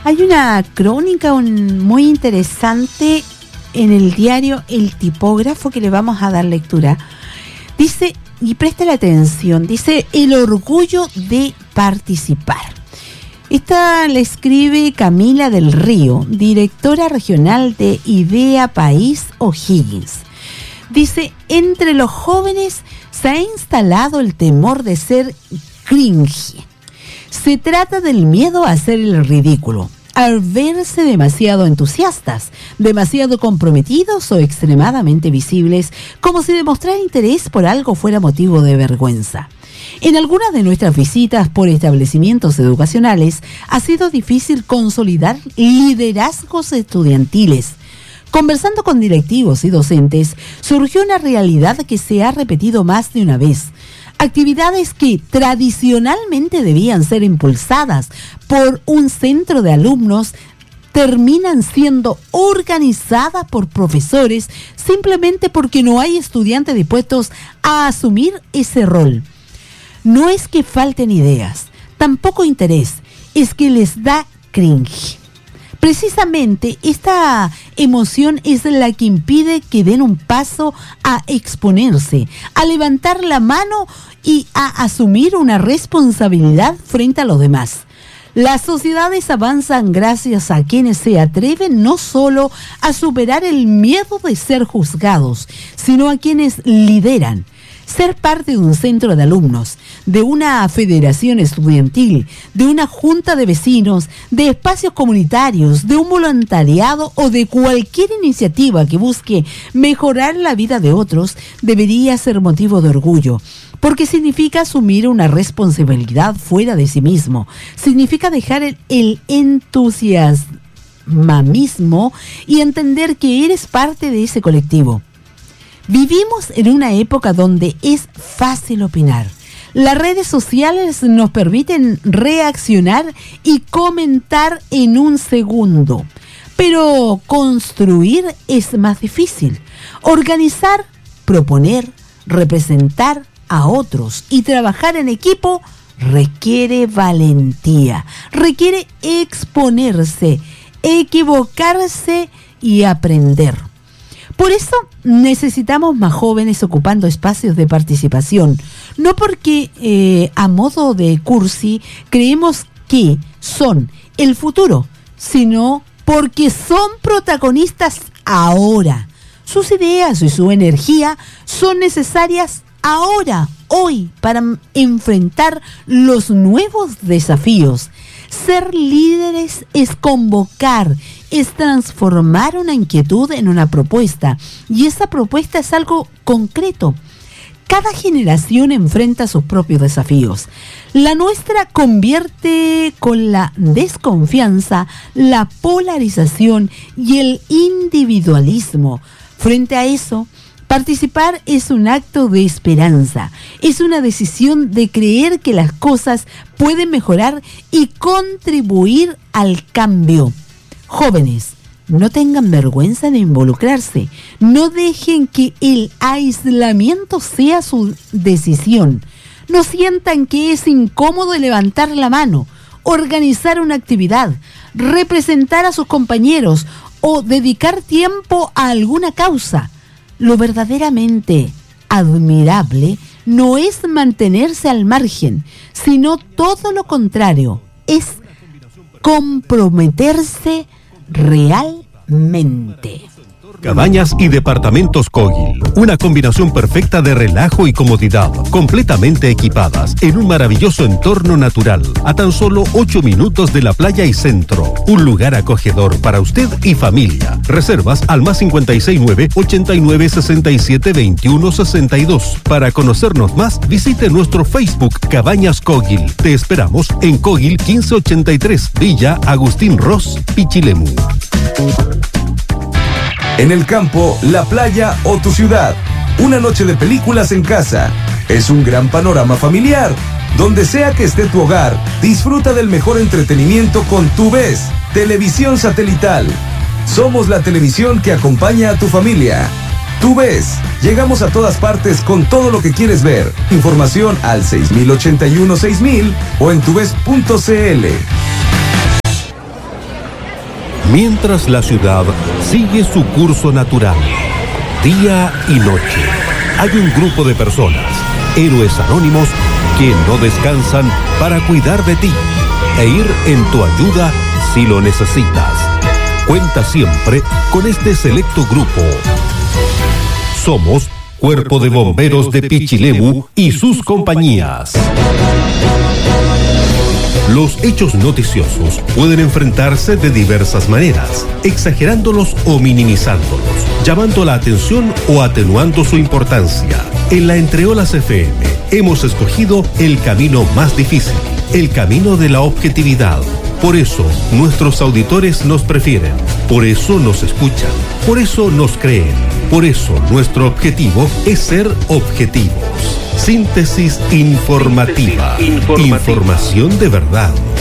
Hay una crónica muy interesante en el diario El Tipógrafo que le vamos a dar lectura. Dice, y préstale atención, dice el orgullo de participar. Esta la escribe Camila del Río, directora regional de Idea País O'Higgins. Dice, entre los jóvenes se ha instalado el temor de ser cringe. Se trata del miedo a hacer el ridículo, al verse demasiado entusiastas, demasiado comprometidos o extremadamente visibles, como si demostrar interés por algo fuera motivo de vergüenza. En algunas de nuestras visitas por establecimientos educacionales ha sido difícil consolidar liderazgos estudiantiles. Conversando con directivos y docentes, surgió una realidad que se ha repetido más de una vez. Actividades que tradicionalmente debían ser impulsadas por un centro de alumnos terminan siendo organizadas por profesores simplemente porque no hay estudiantes dispuestos a asumir ese rol. No es que falten ideas, tampoco interés, es que les da cringe. Precisamente esta emoción es la que impide que den un paso a exponerse, a levantar la mano y a asumir una responsabilidad frente a los demás. Las sociedades avanzan gracias a quienes se atreven no solo a superar el miedo de ser juzgados, sino a quienes lideran. Ser parte de un centro de alumnos, de una federación estudiantil, de una junta de vecinos, de espacios comunitarios, de un voluntariado o de cualquier iniciativa que busque mejorar la vida de otros, debería ser motivo de orgullo, porque significa asumir una responsabilidad fuera de sí mismo, significa dejar el entusiasmamismo y entender que eres parte de ese colectivo. Vivimos en una época donde es fácil opinar. Las redes sociales nos permiten reaccionar y comentar en un segundo. Pero construir es más difícil. Organizar, proponer, representar a otros y trabajar en equipo requiere valentía, requiere exponerse, equivocarse y aprender. Por eso necesitamos más jóvenes ocupando espacios de participación, no porque a modo de cursi creemos que son el futuro, sino porque son protagonistas ahora. Sus ideas y su energía son necesarias ahora, hoy, para enfrentar los nuevos desafíos. Ser líderes es convocar, es transformar una inquietud en una propuesta, y esa propuesta es algo concreto. Cada generación enfrenta sus propios desafíos. La nuestra convierte con la desconfianza, la polarización y el individualismo. Frente a eso, participar es un acto de esperanza, es una decisión de creer que las cosas pueden mejorar y contribuir al cambio. Jóvenes, no tengan vergüenza de involucrarse, no dejen que el aislamiento sea su decisión, no sientan que es incómodo levantar la mano, organizar una actividad, representar a sus compañeros o dedicar tiempo a alguna causa. Lo verdaderamente admirable no es mantenerse al margen, sino todo lo contrario, es comprometerse realmente. Cabañas y departamentos Kogil, una combinación perfecta de relajo y comodidad, completamente equipadas en un maravilloso entorno natural, a tan solo 8 minutos de la playa y centro. Un lugar acogedor para usted y familia. Reservas al +569 89 67 21 62. Para conocernos más, visite nuestro Facebook Cabañas Kogil. Te esperamos en Kogil 1583, Villa Agustín Ross, Pichilemu. En el campo, la playa o tu ciudad. Una noche de películas en casa. Es un gran panorama familiar. Donde sea que esté tu hogar, disfruta del mejor entretenimiento con TuVes, televisión satelital. Somos la televisión que acompaña a tu familia. TuVes, llegamos a todas partes con todo lo que quieres ver. Información al 6081-6000 o en tuves.cl. mientras la ciudad sigue su curso natural. Día y noche, hay un grupo de personas, héroes anónimos, que no descansan para cuidar de ti e ir en tu ayuda si lo necesitas. Cuenta siempre con este selecto grupo. Somos Cuerpo de Bomberos de Pichilemu y sus compañías. Los hechos noticiosos pueden enfrentarse de diversas maneras, exagerándolos o minimizándolos, llamando la atención o atenuando su importancia. En la Entreolas FM hemos escogido el camino más difícil, el camino de la objetividad. Por eso nuestros auditores nos prefieren, por eso nos escuchan, por eso nos creen, por eso nuestro objetivo es ser objetivos. Síntesis informativa. Información de verdad.